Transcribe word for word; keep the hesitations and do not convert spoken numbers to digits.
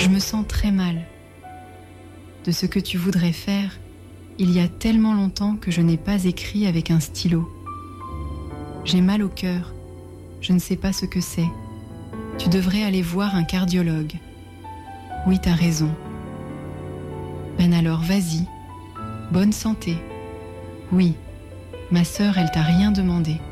Je me sens très mal. De ce que tu voudrais faire, il y a tellement longtemps que je n'ai pas écrit avec un stylo. J'ai mal au cœur. Je ne sais pas ce que c'est. Tu devrais aller voir un cardiologue. Oui, t'as raison. Ben alors, vas-y. Bonne santé. Oui, ma sœur, elle t'a rien demandé.